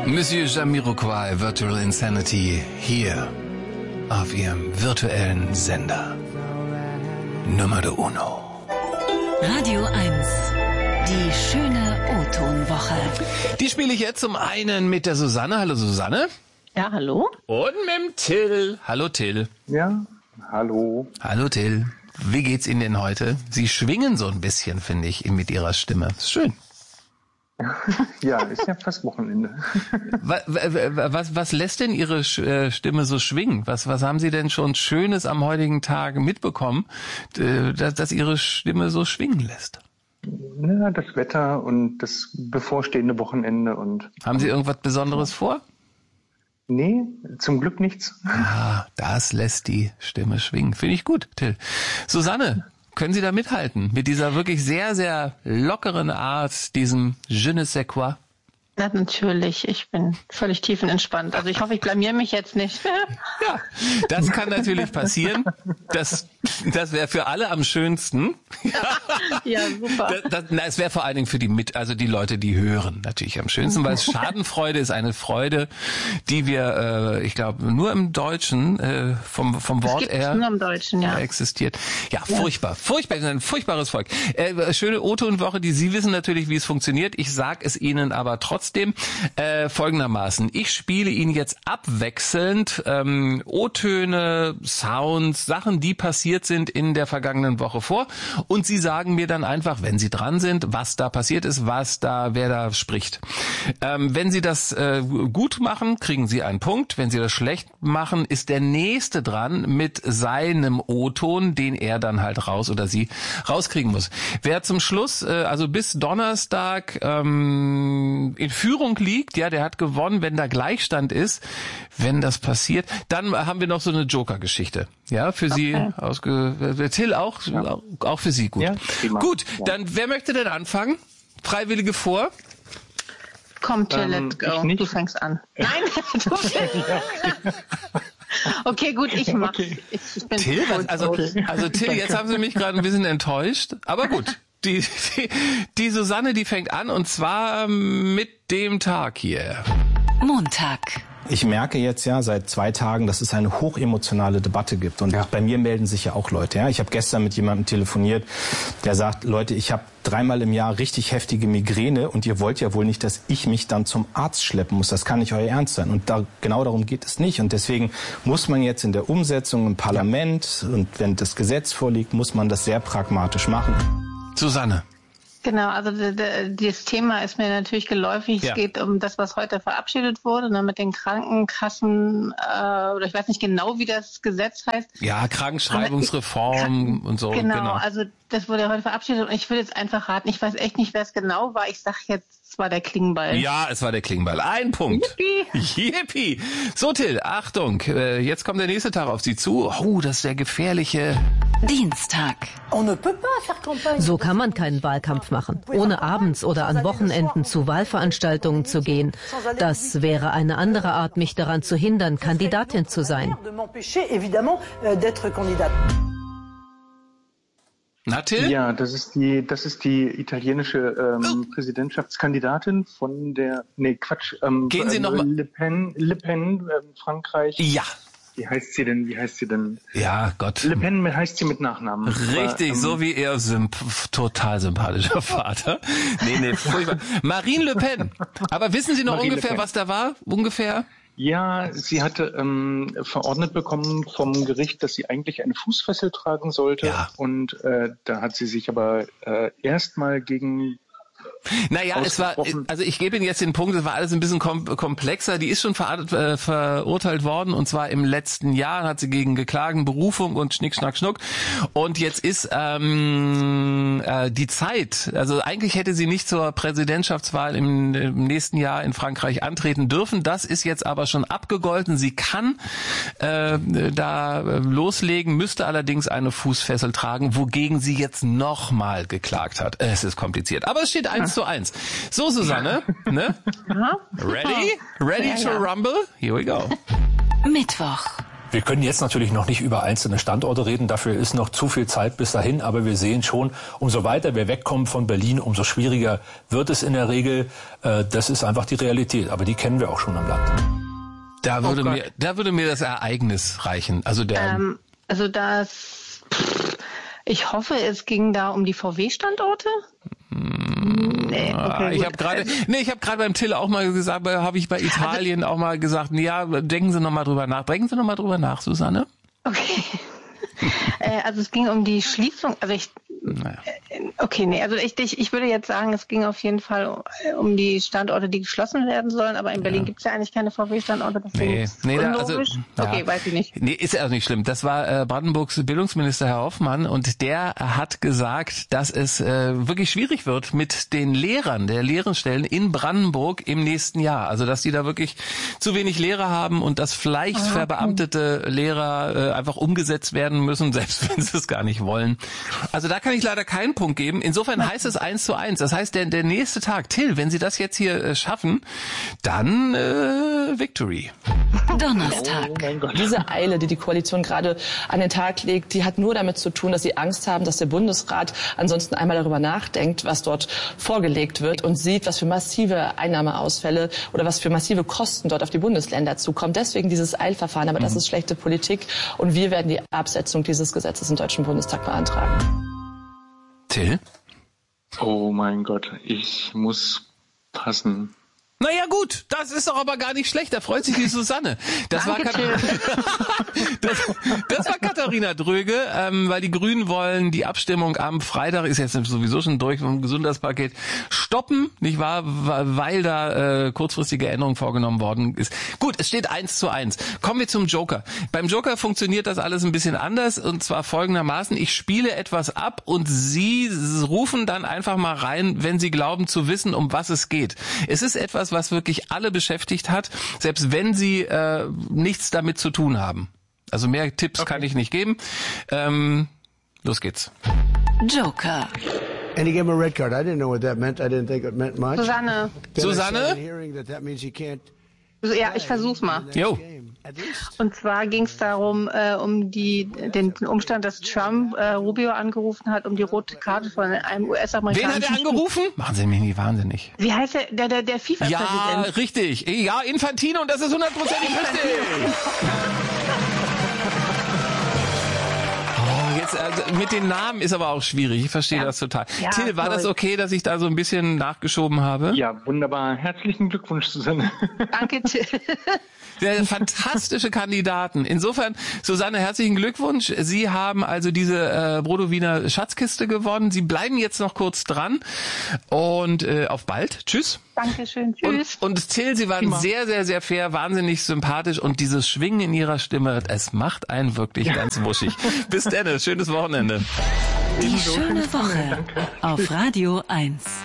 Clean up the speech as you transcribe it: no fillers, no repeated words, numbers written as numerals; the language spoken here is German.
Monsieur Jamiroquai, Virtual Insanity, hier auf Ihrem virtuellen Sender. Numero uno. Radio 1, die schöne O-Ton-Woche. Die spiele ich jetzt zum einen mit der Susanne. Hallo Susanne. Ja, hallo. Und mit dem Till. Hallo Till. Ja, hallo. Hallo Till. Wie geht's Ihnen denn heute? Sie schwingen so ein bisschen, finde ich, mit Ihrer Stimme. Ist schön. Ja, ist ja fast Wochenende. Was lässt denn Ihre Stimme so schwingen? Was haben Sie denn schon Schönes am heutigen Tag mitbekommen, dass Ihre Stimme so schwingen lässt? Ja, das Wetter und das bevorstehende Wochenende und. Haben Sie irgendwas Besonderes vor? Nee, zum Glück nichts. Ah, das lässt die Stimme schwingen. Finde ich gut, Till. Susanne, können Sie da mithalten? Mit dieser wirklich sehr, sehr lockeren Art, diesem Je ne sais quoi? Ja, natürlich. Ich bin völlig tiefenentspannt. Also ich hoffe, ich blamier mich jetzt nicht. Ja, das kann natürlich passieren. Das wäre für alle am schönsten. Ja, super. Es wäre vor allen Dingen für die die Leute, die hören, natürlich am schönsten, weil Schadenfreude ist eine Freude, die wir, ich glaube, nur im Deutschen vom Wort her nur im Deutschen, ja. Existiert. Ja, furchtbar. Furchtbar, ein furchtbares Volk. Schöne O-Ton-Woche, die Sie wissen natürlich, wie es funktioniert. Ich sag es Ihnen aber trotzdem folgendermaßen. Ich spiele Ihnen jetzt abwechselnd O-Töne, Sounds, Sachen, die passiert sind in der vergangenen Woche vor. Und Sie sagen mir dann einfach, wenn Sie dran sind, was da passiert ist, wer da spricht. Wenn Sie das gut machen, kriegen Sie einen Punkt. Wenn Sie das schlecht machen, ist der Nächste dran mit seinem O-Ton, den er dann halt raus oder sie rauskriegen muss. Wer zum Schluss, also bis Donnerstag in Führung liegt, ja, der hat gewonnen, wenn da Gleichstand ist. Wenn das passiert, dann haben wir noch so eine Joker-Geschichte. Ja, für Sie Till auch für Sie gut. Ja, gut, dann wer möchte denn anfangen? Freiwillige vor? Komm, Till, let's go. Du fängst an. Nein, du Okay, gut, ich mach's. Okay. Ich bin Till, also Till, jetzt haben Sie mich gerade ein bisschen enttäuscht, aber gut. Die Susanne, die fängt an und zwar mit dem Tag hier. Montag. Ich merke jetzt ja seit 2 Tagen, dass es eine hochemotionale Debatte gibt. Und bei mir melden sich ja auch Leute. Ja? Ich habe gestern mit jemandem telefoniert, der sagt, Leute, ich habe 3-mal im Jahr richtig heftige Migräne und ihr wollt ja wohl nicht, dass ich mich dann zum Arzt schleppen muss. Das kann nicht euer Ernst sein. Und genau darum geht es nicht. Und deswegen muss man jetzt in der Umsetzung im Parlament und wenn das Gesetz vorliegt, muss man das sehr pragmatisch machen. Susanne. Genau, also das Thema ist mir natürlich geläufig. Ja. Es geht um das, was heute verabschiedet wurde, ne, mit den Krankenkassen, oder ich weiß nicht genau, wie das Gesetz heißt. Ja, Krankenschreibungsreform und so. Genau, also das wurde heute verabschiedet und ich würde jetzt einfach raten, ich weiß echt nicht, wer es genau war. Ich sag jetzt, es war der Klingenball. Ja, es war der Klingenball. Ein Punkt. Yippie. Yippie. So, Till, Achtung, jetzt kommt der nächste Tag auf Sie zu. Oh, das ist der gefährliche Dienstag. So kann man keinen Wahlkampf machen, ohne abends oder an Wochenenden zu Wahlveranstaltungen zu gehen. Das wäre eine andere Art, mich daran zu hindern, Kandidatin zu sein. Na, Till? Ja, das ist die italienische Präsidentschaftskandidatin von der, Gehen Sie noch mal. Le Pen, Frankreich. Ja. Wie heißt sie denn? Ja, Gott. Le Pen heißt sie mit Nachnamen. Richtig, aber, so wie ihr total sympathischer Vater. Nee, furchtbar. Marine Le Pen. Aber wissen Sie noch ungefähr, was da war? Ungefähr? Ja, sie hatte verordnet bekommen vom Gericht, dass sie eigentlich eine Fußfessel tragen sollte. Ja. Und da hat sie sich aber erstmal gegen Naja, es war, also ich gebe Ihnen jetzt den Punkt, es war alles ein bisschen komplexer. Die ist schon verurteilt worden und zwar im letzten Jahr, hat sie gegen geklagen, Berufung und Schnick, Schnack, Schnuck. Und jetzt ist die Zeit, also eigentlich hätte sie nicht zur Präsidentschaftswahl im nächsten Jahr in Frankreich antreten dürfen. Das ist jetzt aber schon abgegolten. Sie kann da loslegen, müsste allerdings eine Fußfessel tragen, wogegen sie jetzt nochmal geklagt hat. Es ist kompliziert, aber es steht 1:1. So, Susanne, ne? Ready? Ready to rumble? Here we go. Mittwoch. Wir können jetzt natürlich noch nicht über einzelne Standorte reden, dafür ist noch zu viel Zeit bis dahin, aber wir sehen schon, umso weiter wir wegkommen von Berlin, umso schwieriger wird es in der Regel. Das ist einfach die Realität, aber die kennen wir auch schon am Land. Da würde mir das Ereignis reichen. Also ich hoffe, es ging da um die VW-Standorte. Nee, okay, ich habe gerade beim Till auch mal gesagt, habe ich bei Italien auch mal gesagt, ja, denken Sie noch mal drüber nach. Denken Sie noch mal drüber nach, Susanne. Okay. Also es ging um die Schließung, also ich würde jetzt sagen, es ging auf jeden Fall um die Standorte, die geschlossen werden sollen, aber in Berlin gibt es ja eigentlich keine VW-Standorte, deswegen weiß ich nicht. Nee, ist ja auch nicht schlimm. Das war Brandenburgs Bildungsminister Herr Hoffmann und der hat gesagt, dass es wirklich schwierig wird mit den Lehrern der Lehrenstellen in Brandenburg im nächsten Jahr. Also dass die da wirklich zu wenig Lehrer haben und dass vielleicht verbeamtete Lehrer einfach umgesetzt werden müssen, selbst wenn sie es gar nicht wollen. Also da kann ich leider keinen Punkt geben. Insofern heißt es 1:1. Das heißt, der nächste Tag, Till, wenn Sie das jetzt hier schaffen, dann Victory. Donnerstag. Oh mein Gott. Diese Eile, die die Koalition gerade an den Tag legt, die hat nur damit zu tun, dass sie Angst haben, dass der Bundesrat ansonsten einmal darüber nachdenkt, was dort vorgelegt wird und sieht, was für massive Einnahmeausfälle oder was für massive Kosten dort auf die Bundesländer zukommt. Deswegen dieses Eilverfahren. Aber das ist schlechte Politik und wir werden die Absetzung dieses Gesetzes im Deutschen Bundestag beantragen. Till? Oh mein Gott, ich muss passen. Naja gut, das ist doch aber gar nicht schlecht, da freut sich die Susanne. Das war Katharina Dröge, weil die Grünen wollen die Abstimmung am Freitag, ist jetzt sowieso schon durch, vom Gesundheitspaket stoppen, nicht wahr, weil da kurzfristige Änderungen vorgenommen worden ist. Gut, es steht 1:1. Kommen wir zum Joker. Beim Joker funktioniert das alles ein bisschen anders und zwar folgendermaßen, ich spiele etwas ab und Sie rufen dann einfach mal rein, wenn Sie glauben zu wissen, um was es geht. Es ist etwas, was wirklich alle beschäftigt hat, selbst wenn sie nichts damit zu tun haben. Also mehr Tipps kann ich nicht geben. Los geht's. Joker. And he gave him a red card. I didn't know what that meant. I didn't think it meant much. Susanne. Susanne? Ja, ich versuch's mal. Jo. Und zwar ging es darum, um den Umstand, dass Trump Rubio angerufen hat, um die rote Karte von einem US-amerikanischen... Wen hat er angerufen? Machen Sie mich nicht wahnsinnig. Wie heißt der FIFA-Präsident? Ja, richtig. Ja, Infantino, und das ist 100% richtig. Jetzt, mit den Namen ist aber auch schwierig. Ich verstehe das total. Ja, Till, war das okay, dass ich da so ein bisschen nachgeschoben habe? Ja, wunderbar. Herzlichen Glückwunsch, Susanne. Danke, Till. Fantastische Kandidaten. Insofern, Susanne, herzlichen Glückwunsch. Sie haben also diese Brodowiner Schatzkiste gewonnen. Sie bleiben jetzt noch kurz dran. Und auf bald. Tschüss. Dankeschön. Tschüss. Und Till, Sie waren sehr, sehr, sehr fair, wahnsinnig sympathisch. Und dieses Schwingen in Ihrer Stimme, es macht einen wirklich ganz wuschig. Bis dann. Schönes Wochenende. Die schöne Woche auf Radio 1.